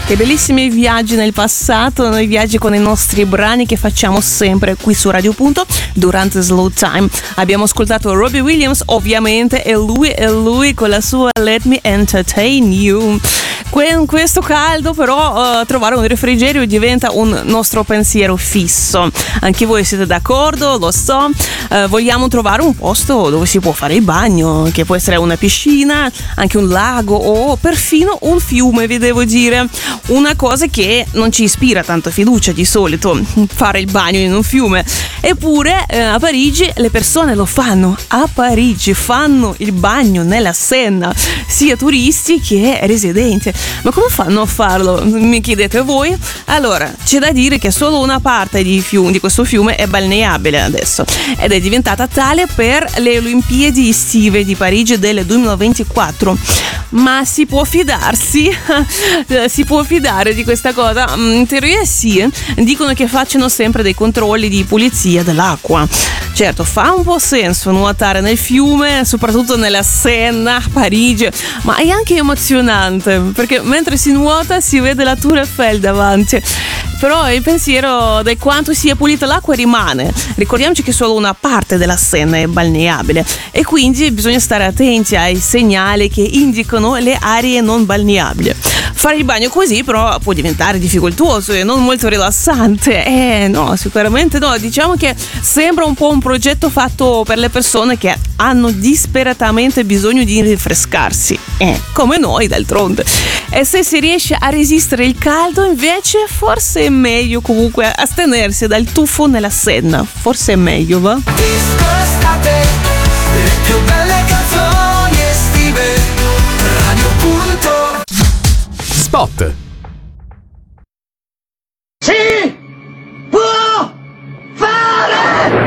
Che bellissimi viaggi nel passato, noi viaggi con i nostri brani che facciamo sempre qui su Radio Punto durante Slow Time. Abbiamo ascoltato Robbie Williams, ovviamente, e lui con la sua Let Me Entertain You. In questo caldo però trovare un refrigerio diventa un nostro pensiero fisso. Anche voi siete d'accordo, lo so. Vogliamo trovare un posto dove si può fare il bagno, che può essere una piscina, anche un lago o perfino un fiume, vi devo dire. Una cosa che non ci ispira tanto fiducia di solito, fare il bagno in un fiume. Eppure a Parigi le persone lo fanno. A Parigi fanno il bagno nella Senna, sia turisti che residenti. Ma come fanno a farlo? Mi chiedete voi? Allora, c'è da dire che solo una parte di questo fiume è balneabile adesso ed è diventata tale per le Olimpiadi estive di Parigi del 2024. Ma si può fidarsi? Si può fidare di questa cosa? In teoria sì, dicono che facciano sempre dei controlli di pulizia dell'acqua. Certo, fa un po' senso nuotare nel fiume, soprattutto nella Senna, a Parigi, ma è anche emozionante, perché mentre si nuota si vede la Tour Eiffel davanti. Però il pensiero di quanto sia pulita l'acqua rimane. Ricordiamoci che solo una parte della Senna è balneabile e quindi bisogna stare attenti ai segnali che indicano le aree non balneabili. Fare il bagno così però può diventare difficoltoso e non molto rilassante. No, sicuramente no. Diciamo che sembra un po' un progetto fatto per le persone che hanno disperatamente bisogno di rinfrescarsi. Come noi d'altronde. E se si riesce a resistere il caldo, invece forse è meglio comunque astenersi dal tuffo nella Senna. Forse è meglio, va? Discostate, le più belle canzoni estive, Radio Punto. Spot.